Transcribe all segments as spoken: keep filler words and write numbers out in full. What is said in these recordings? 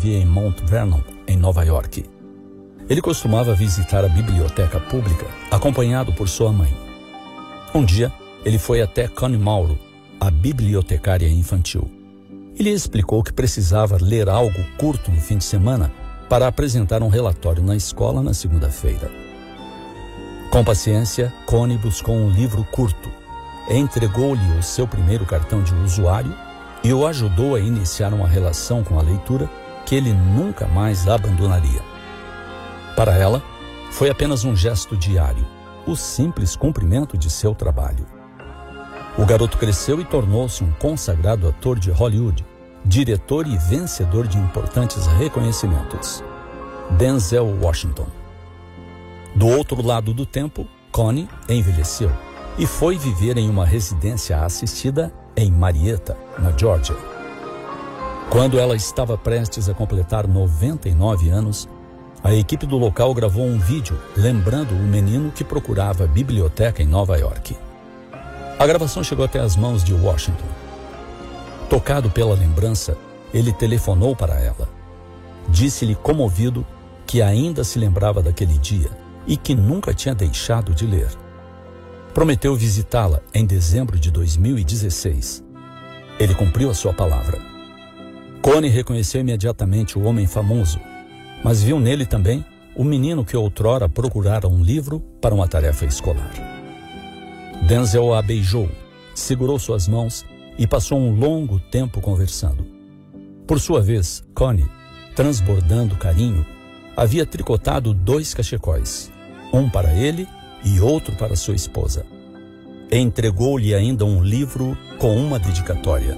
vivia em Mount Vernon, em Nova York. Ele costumava visitar a biblioteca pública, acompanhado por sua mãe. Um dia, ele foi até Connie Mauro, a bibliotecária infantil. Ele explicou que precisava ler algo curto no fim de semana para apresentar um relatório na escola na segunda-feira. Com paciência, Connie buscou um livro curto, entregou-lhe o seu primeiro cartão de usuário e o ajudou a iniciar uma relação com a leitura que ele nunca mais abandonaria. Para ela, foi apenas um gesto diário, o simples cumprimento de seu trabalho. O garoto cresceu e tornou-se um consagrado ator de Hollywood, diretor e vencedor de importantes reconhecimentos. Denzel Washington. Do outro lado do tempo, Connie envelheceu e foi viver em uma residência assistida em Marietta, na Geórgia. Quando ela estava prestes a completar noventa e nove anos, a equipe do local gravou um vídeo lembrando o menino que procurava a biblioteca em Nova York. A gravação chegou até as mãos de Washington. Tocado pela lembrança, ele telefonou para ela. Disse-lhe comovido que ainda se lembrava daquele dia e que nunca tinha deixado de ler. Prometeu visitá-la em dezembro de dois mil e dezesseis. Ele cumpriu a sua palavra. Connie reconheceu imediatamente o homem famoso, mas viu nele também o menino que outrora procurara um livro para uma tarefa escolar. Denzel a beijou, segurou suas mãos e passou um longo tempo conversando. Por sua vez, Connie, transbordando carinho, havia tricotado dois cachecóis, um para ele e outro para sua esposa. Entregou-lhe ainda um livro com uma dedicatória.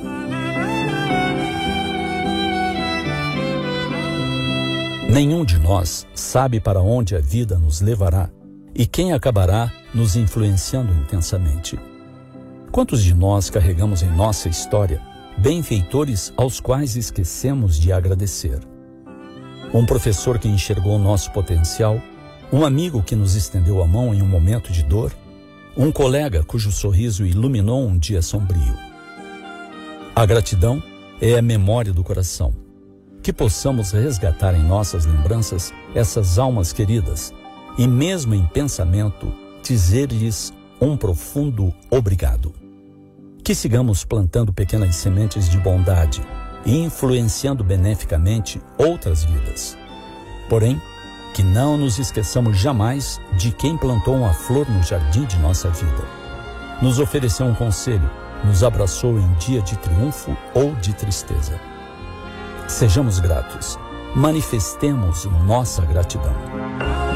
Nenhum de nós sabe para onde a vida nos levará e quem acabará nos influenciando intensamente. Quantos de nós carregamos em nossa história benfeitores aos quais esquecemos de agradecer? Um professor que enxergou nosso potencial, um amigo que nos estendeu a mão em um momento de dor, um colega cujo sorriso iluminou um dia sombrio. A gratidão é a memória do coração. Que possamos resgatar em nossas lembranças essas almas queridas e, mesmo em pensamento, dizer-lhes um profundo obrigado. Que sigamos plantando pequenas sementes de bondade e influenciando beneficamente outras vidas. Porém, que não nos esqueçamos jamais de quem plantou uma flor no jardim de nossa vida. Nos ofereceu um conselho, nos abraçou em dia de triunfo ou de tristeza. Sejamos gratos, manifestemos nossa gratidão.